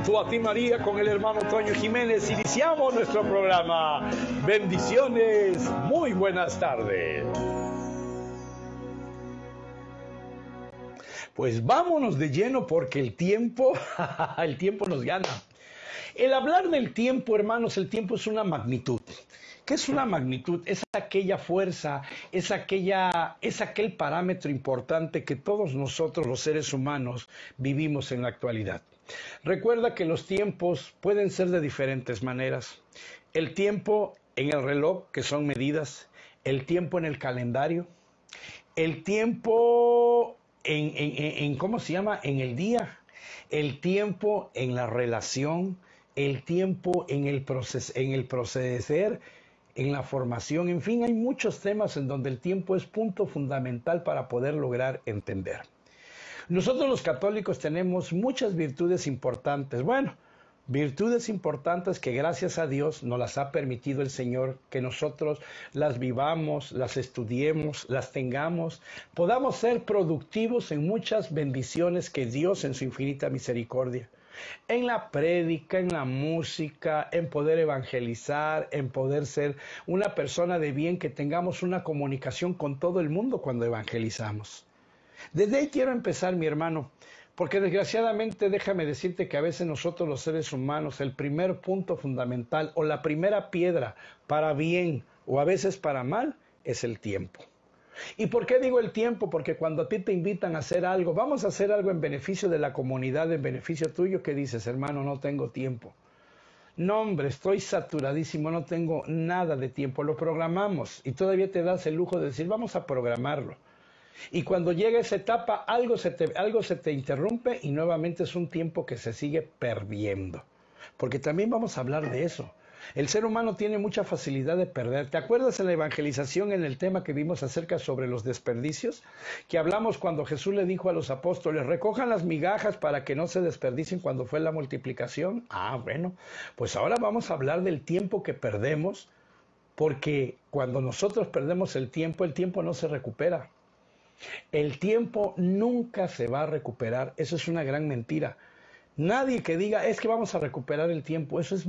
junto a ti, María, con el hermano Toño Jiménez, iniciamos nuestro programa. Bendiciones, muy buenas tardes. Pues vámonos de lleno porque el tiempo nos gana. El hablar del tiempo, hermanos, el tiempo es una magnitud. ¿Qué es una magnitud? Es aquella fuerza, es aquel parámetro importante que todos nosotros, los seres humanos, vivimos en la actualidad. Recuerda que los tiempos pueden ser de diferentes maneras. El tiempo en el reloj, que son medidas, el tiempo en el calendario, el tiempo ¿cómo se llama? En el día, el tiempo en la relación, el tiempo en el proceder, en la formación, en fin, hay muchos temas en donde el tiempo es punto fundamental para poder lograr entender. Nosotros los católicos tenemos muchas virtudes importantes, virtudes importantes que gracias a Dios nos las ha permitido el Señor, que nosotros las vivamos, las estudiemos, las tengamos, podamos ser productivos en muchas bendiciones que Dios en su infinita misericordia, en la prédica, en la música, en poder evangelizar, en poder ser una persona de bien, que tengamos una comunicación con todo el mundo cuando evangelizamos. Desde ahí quiero empezar, mi hermano, porque desgraciadamente déjame decirte que a veces nosotros los seres humanos, el primer punto fundamental o la primera piedra para bien o a veces para mal es el tiempo. ¿Y por qué digo el tiempo? Porque cuando a ti te invitan a hacer algo, vamos a hacer algo en beneficio de la comunidad, en beneficio tuyo, ¿qué dices? Hermano, no tengo tiempo. No, hombre, estoy saturadísimo, no tengo nada de tiempo. Lo programamos y todavía te das el lujo de decir, vamos a programarlo. Y cuando llega esa etapa, algo se te interrumpe y nuevamente es un tiempo que se sigue perdiendo. Porque también vamos a hablar de eso. El ser humano tiene mucha facilidad de perder. ¿Te acuerdas en la evangelización, en el tema que vimos acerca sobre los desperdicios? Que hablamos cuando Jesús le dijo a los apóstoles, recojan las migajas para que no se desperdicien cuando fue la multiplicación. Pues ahora vamos a hablar del tiempo que perdemos, porque cuando nosotros perdemos el tiempo no se recupera. El tiempo nunca se va a recuperar, eso es una gran mentira. Nadie que diga, es que vamos a recuperar el tiempo, eso es